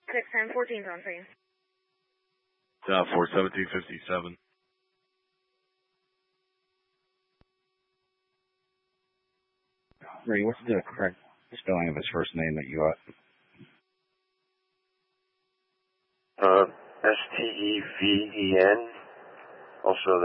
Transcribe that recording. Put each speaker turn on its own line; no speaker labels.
610-14's on for you.
41757.
Ray, what's the correct spelling of his first name that you got?
Steven. Also,